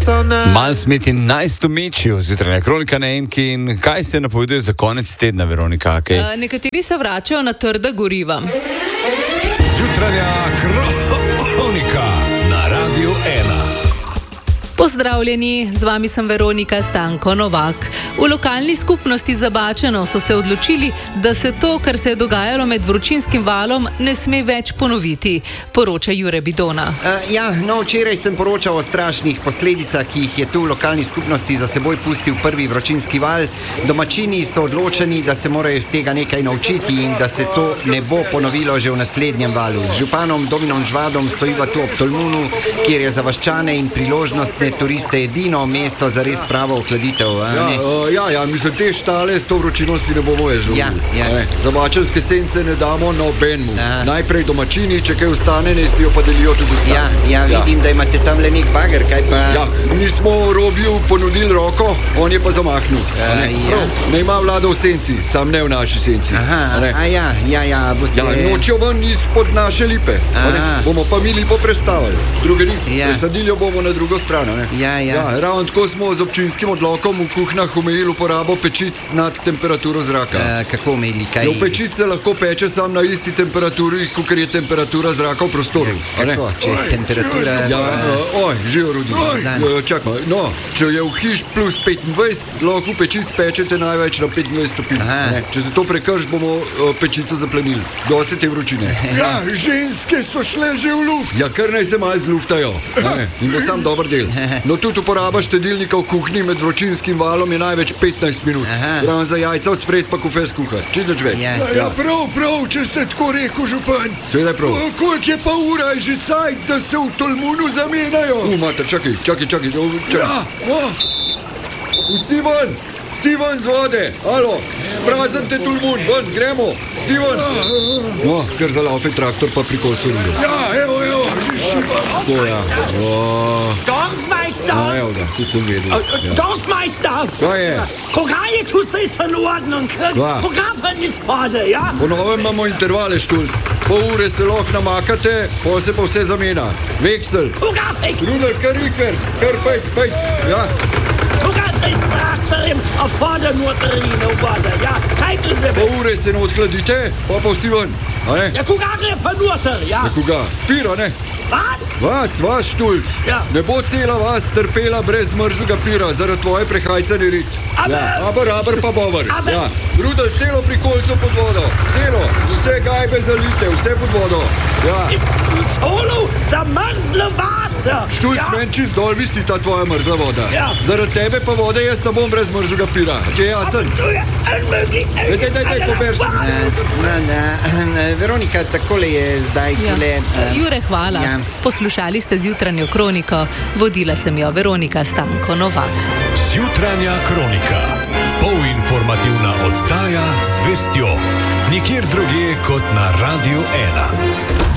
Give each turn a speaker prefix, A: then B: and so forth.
A: Mal smeti najstomičil, zjutraj kronika na enki in kaj se napoveduje za konec tedna, Veronika? Okay.
B: Nekateri se vračajo na trda goriva.
C: Zjutranja kronika na Radiu 1.
B: Pozdravljeni, z vami sem Veronika Stanko Novak. V lokalni skupnosti Zabačeno so se odločili, da se to, kar se je dogajalo med vročinskim valom, ne sme več ponoviti, poroča Jure Bidona.
D: Včeraj sem poročal o strašnih posledicah, ki jih je tu v lokalni skupnosti za seboj pustil prvi vročinski val. Domačini so odločeni, da se morajo iz tega nekaj naučiti in da se to ne bo ponovilo že v naslednjem valu. Z županom Dominom Žvadom stojiva tu ob Tolmunu, kjer je za vaščane in priložnostne turiste edino mesto za res pravo ohladitev.
E: Mislim, te štale s to vročino si ne bomo več želeli. Zabačenske sence ne damo nobenmu. Najprej domačini, če kaj ostane, ne si jo pa delijo tudi ostane.
D: Vidim, da imate tam le nek bager, kaj pa...
E: Mi smo Robiju ponudili roko, on je pa zamahnil. Ne ima vlada v senci, sam ne v naši senci. Nočijo ven izpod naše lipe. Bomo pa mi lipo prestavili. Druge lipe. Presadili jo bomo na drugo stran. Ravno tako smo z občinskim odlokom v kuhnah omejili uporabo pečic nad temperaturo zraka.
D: Kako omejili?
E: V pečic se lahko peče sam na isti temperaturi, kot je temperatura zraka v prostoru.
D: Kako? Če je temperatura...
E: Živo Rudi. Čakaj, če je v hiš plus 25, lahko v pečic pečete največ na 25 stopinj. Če se to prekrš, bomo pečico zaplenili. Dosti te vročine. Ženske so šle že v luft. Kar naj se malo zluftajo. In bo sam dober del. No, tudi uporaba štedilnika v kuhinji med vročinskim valom je največ 15 minut. Ravno za jajca od spred pa kofes kuhar. Čisto več. Prav, če ste tako rekel, župan. Seveda prav. Koliko je pa ura, je že cajt, da se v Tolmunu zamenjajo? Mater, čakaj. Vsi ven z vode. Alo, spraznite Tolmun, ven, gremo. Vsi ven. Ker zalaufe traktor pa pri kolcu rudo. Evo, že šiva.
F: Dorfmeister!
E: Si sem vedel.
F: Dorfmeister!
E: Kaj je?
F: Koga je tu se in ordnung? Koga izpade, ja?
E: Po novem imamo intervale, Štulc. Pol ure se lahko namakate, pol se pa vse zamena. Veksel.
F: Koga veksel?
E: Ruder, kar rikerc, kar pejt.
F: Koga ste s traktorjem, a vode noterine vode, ja? Kaj tu se
E: Pol ure se ne odkladite, pa vsi ven.
F: Koga gre pa noter, ja?
E: Koga? Pira, ne? Vas, Štulc. Ne bo cela vas trpela brez mrzlega pira, zaradi tvoje prehajcane rit. Aber pa bover. Rudel, celo pri kolcu pod vodo. Celo, vse gajbe zalite, vse pod vodo.
F: Celo za mrzlo vas.
E: Štulc, meni čist dol visi ta tvoja mrzla voda. Zaradi tebe pa vode jaz ne bom brez mrzlega pira. Ti je jasen? Daj, pober se.
D: Veronika, takole je zdaj tule...
B: Jure, hvala. Poslušali ste zjutranjo kroniko, vodila sem jo Veronika Stanko Novak.
C: Zjutranja kronika, polinformativna oddaja z vestjo, nikjer drugje kot na Radiu 1.